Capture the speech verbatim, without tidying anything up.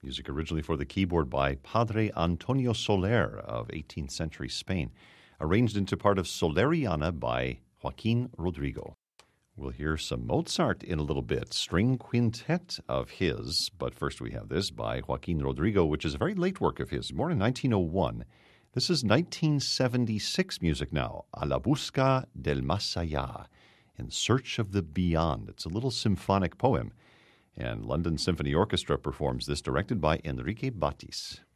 Music originally for the keyboard by Padre Antonio Soler of eighteenth century Spain, arranged into part of Soleriana by Joaquin Rodrigo. We'll hear some Mozart in a little bit, string quintet of his, but first we have this by Joaquin Rodrigo, which is a very late work of his, born in nineteen oh one. This is nineteen seventy-six music now, A la busca del más allá, In Search of the Beyond. It's a little symphonic poem, and London Symphony Orchestra performs this, directed by Enrique Batis.